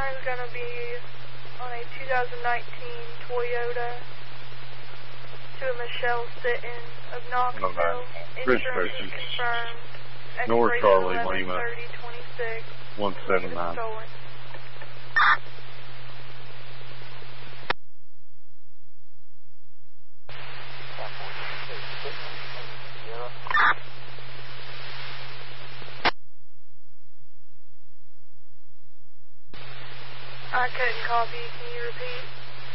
is going to be on a 2019 Toyota to a Michelle Sitton of Knoxville. Insurance is confirmed. North Charlie, Lima. 3026. 179. Stolen. I couldn't copy. Can you repeat?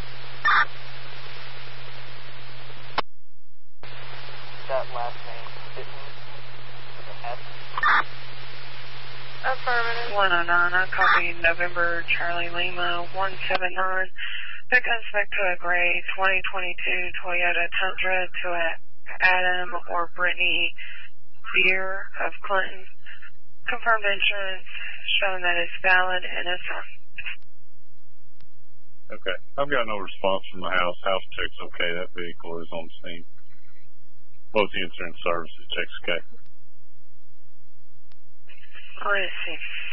That last name, Sitton, with an S? Affirmative. 109, I copy November Charlie Lima 179. That comes back to a gray 2022 Toyota Tundra to a Adam or Brittany Beer of Clinton. Confirmed insurance showing that it's valid and it's on. Okay. I've got no response from the house. House check's okay. That vehicle is on scene. Both the insurance services checks okay. Let's see.